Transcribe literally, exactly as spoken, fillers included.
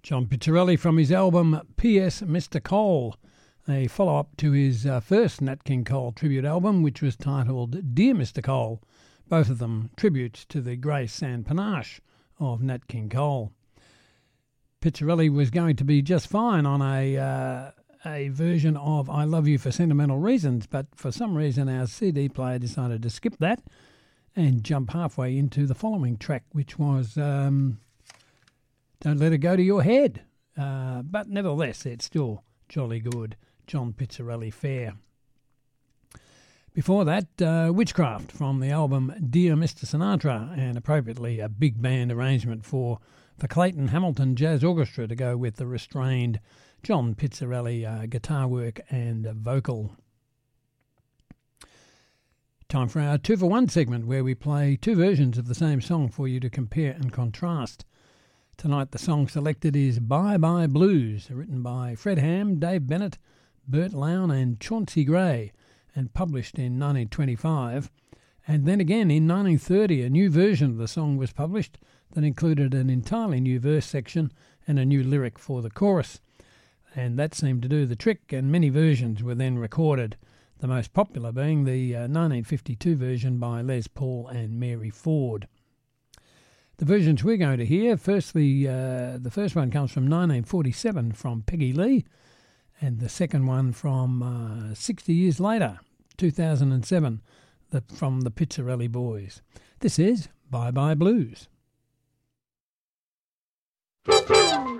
John Pizzarelli from his album P S Mister Cole, a follow-up to his uh, first Nat King Cole tribute album, which was titled Dear Mister Cole, both of them tributes to the grace and panache of Nat King Cole. Pizzarelli was going to be just fine on a uh, a version of I Love You for Sentimental Reasons, but for some reason our C D player decided to skip that and jump halfway into the following track, which was um, Don't Let It Go to Your Head. Uh, but nevertheless, it's still jolly good. John Pizzarelli fare. Before that, uh, Witchcraft from the album Dear Mister Sinatra, and appropriately a big band arrangement for the Clayton Hamilton Jazz Orchestra to go with the restrained John Pizzarelli uh, guitar work and uh, vocal. Time for our two for one segment, where we play two versions of the same song for you to compare and contrast. Tonight the song selected is Bye Bye Blues, written by Fred Ham, Dave Bennett, Bert Lown and Chauncey Gray, and published in nineteen twenty-five. And then again in nineteen thirty a new version of the song was published that included an entirely new verse section and a new lyric for the chorus. And that seemed to do the trick, and many versions were then recorded, the most popular being the uh, nineteen fifty-two version by Les Paul and Mary Ford. The versions we're going to hear, firstly, uh, the first one comes from nineteen forty-seven from Peggy Lee, and the second one from uh, sixty years later, two thousand seven, the, from the Pizzarelli Boys. This is Bye Bye Blues.